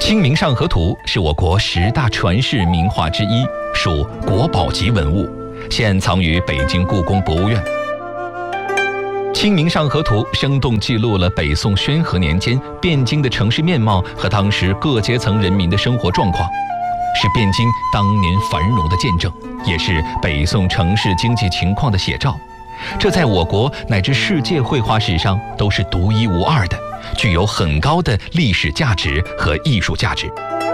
《清明上河图》是我国10大传世名画之一，属国宝级文物，现藏于北京故宫博物院。《清明上河图》生动记录了北宋宣和年间汴京的城市面貌和当时各阶层人民的生活状况，是汴京当年繁荣的见证，也是北宋城市经济情况的写照。这在我国乃至世界绘画史上都是独一无二的，具有很高的历史价值和艺术价值。